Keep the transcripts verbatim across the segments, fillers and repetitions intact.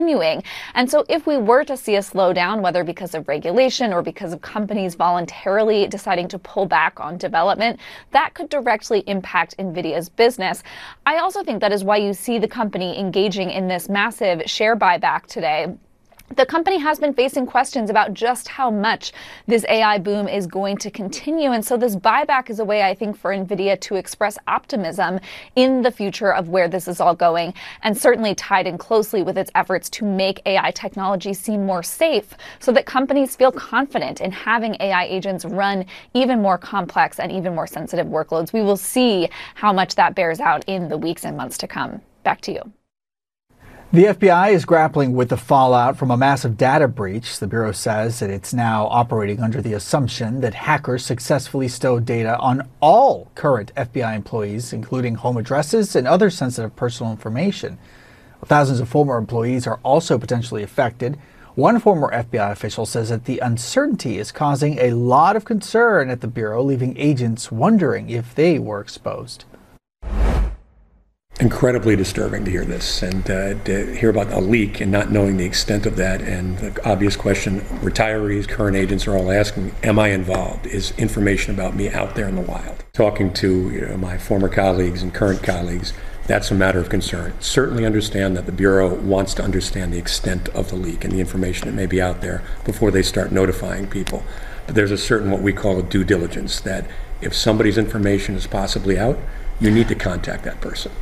continuing. And so if we were to see a slowdown, whether because of regulation or because of companies voluntarily deciding to pull back on development, that could directly impact NVIDIA's business. I also think that is why you see the company engaging in this massive share buyback today. The company has been facing questions about just how much this A I boom is going to continue. And so this buyback is a way, I think, for NVIDIA to express optimism in the future of where this is all going, and certainly tied in closely with its efforts to make A I technology seem more safe so that companies feel confident in having A I agents run even more complex and even more sensitive workloads. We will see how much that bears out in the weeks and months to come. Back to you. The F B I is grappling with the fallout from a massive data breach. The Bureau says that it's now operating under the assumption that hackers successfully stole data on all current F B I employees, including home addresses and other sensitive personal information. Thousands of former employees are also potentially affected. One former F B I official says that the uncertainty is causing a lot of concern at the Bureau, leaving agents wondering if they were exposed. Incredibly disturbing to hear this and uh, to hear about a leak and not knowing the extent of that. And the obvious question retirees, current agents are all asking, am I involved? Is information about me out there in the wild? Talking to you know, my former colleagues and current colleagues, that's a matter of concern. Certainly understand that the Bureau wants to understand the extent of the leak and the information that may be out there before they start notifying people. But there's a certain what we call a due diligence that if somebody's information is possibly out, you need to contact that person.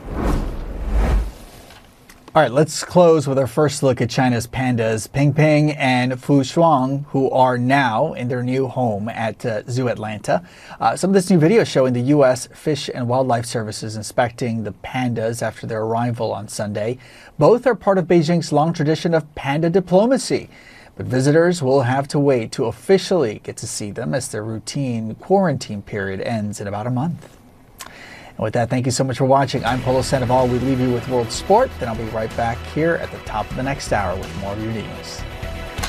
All right, let's close with our first look at China's pandas, Pingping and Fu Shuang, who are now in their new home at uh, Zoo Atlanta. Uh, some of this new video showing the U S Fish and Wildlife Services inspecting the pandas after their arrival on Sunday. Both are part of Beijing's long tradition of panda diplomacy. But visitors will have to wait to officially get to see them as their routine quarantine period ends in about a month. And with that, thank you so much for watching. I'm Polo Sandoval. We leave you with World Sport. Then I'll be right back here at the top of the next hour with more of your news.